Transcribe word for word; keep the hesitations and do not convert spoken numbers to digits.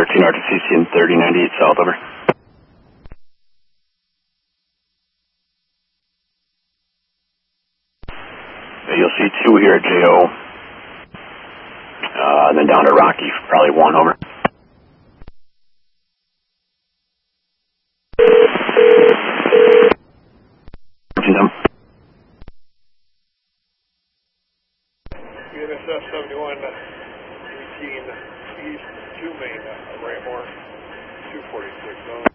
thirteen R T C C and thirty ninety-eight south, over. You'll see two here at J O. Uh, and then down to Rocky, probably one, over. U N S F seventy-one eighteen East two Main, uh, Raymore two forty-six.